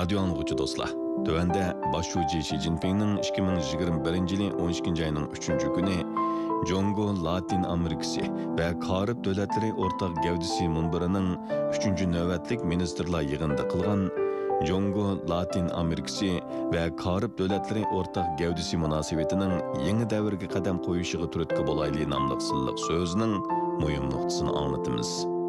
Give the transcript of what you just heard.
Radyo anlıqçı dostlar. Tövende başçıcı Xi Jinping'nin 2021 yılın 12. ayının 3. günü Congo, Latin Amerikası ve Karib Devletleri Ortak Gevdisi Munbiri'nin 3. növetlik ministerler yığında kılgan Congo, Latin Amerikası ve Karib Devletleri Ortak Gevdisi münasebetinin yeni devirge kadem koyuşuğu türetkü bolaylı namlıq sıllık sözünün mühim noktasını anlatımız.